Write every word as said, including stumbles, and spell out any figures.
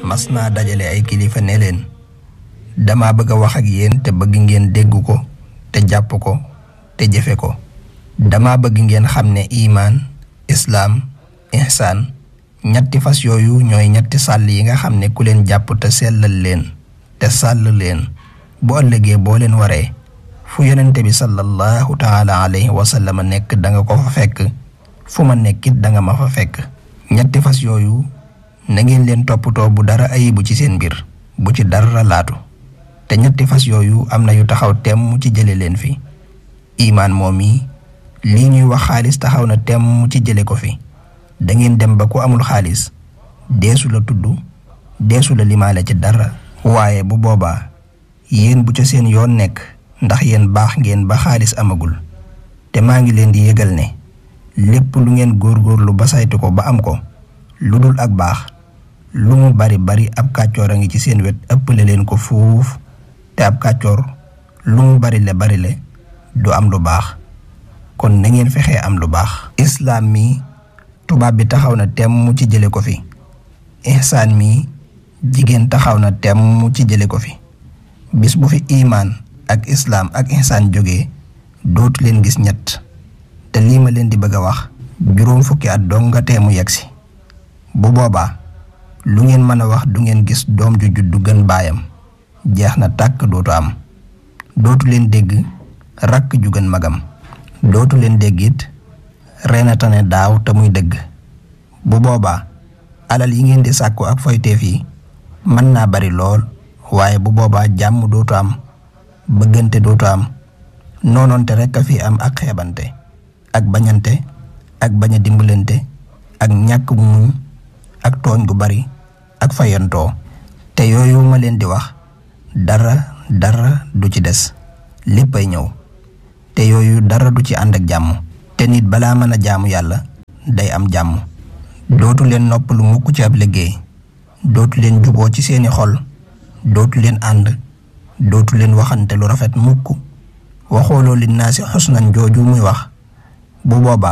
mas naa dajale ay kilifa ne leen dama bëgg a wax ak yéen te bëgg ngeen dégg ko te jàpp ko te jëfe ko. dama bëgg ngeen xam ne imaan islaam ihsaan ñetti fas yooyu ñooy ñetti sàll yi nga xam ne ku leen jàpp te sellal leen te sàll leen bu ëllëgee boo leen waree fu yonente bi sallallahu taala alayhi wa sallam nekk da nga ko fa fekk fu ma nekkit da nga ma fa fekk. ñetti fas yooyu na ngeen leen toppatoo bu dara ayibu ci seen mbir bu ci dara laatu te ñetti fas yooyu am na yu taxaw temm ci jële leen fi. imaan moom yi lii ñuy wax xaalis taxaw na temm ci jële ko fi. da ngeen dem ba ku amul xaalis deesu la tudd deesu la limaale ci dara. waaye bu boobaa yéen bu ca seen yoon nekk ndax yéen baax ngeen ba xaalis amagul te maa ngi leen di yëgal ne lépp lu ngeen góorgóorlu ba saytu ko ba am ko lu dul ak baax lu mu bari bari ab kàccoor a ngi ci seen wet ëppale leen ko fuuf te ab kàccoor lu mu bari le bari le du am lu baax kon na ngeen fexee am lu baax. islaam mi tubaab bi taxaw na temm ci jële ko fi. ihsaan mi jigéen taxaw na temm ci jële ko fi. bis bu fi imaan ak islaam ak ihsaan jógee dootu leen gis ñett te lii ma leen di bëgg a wax juróom fukki at dong nga teemu yegsi. bu boobaa lu ngeen mën a wax du ngeen gis doom ju juddu gën baayam jeex na tàkk dootu am. dootu leen dégg rakk ju gën magam. dootu leen dégg it reena tane daaw te muy dëgg. bu boobaa alal yi ngeen di sàkku ak foyteef yi mën naa bari lool waaye bu boobaa jàmm dootu am bëggante dootu am noonoonte rekk a fi am ak xeebante ak bañante ak bañ a dimbalante ak ñàkk muñ ak tooñ gu bari ak fayantoo. te yooyu ma leen di wax dara dara du ci des léppay ñëw te yooyu dara du ci ànd ak jàmm. te nit balaa mën a jaamu yàlla day am jàmm. dootu leen noppalu mukk ci ab liggéey dootu leen juboo ci seeni xol dootu leen ànd dootu leen waxante lu rafet mukk waxooloo li naa si xusnan jooju muy wax bu boobaa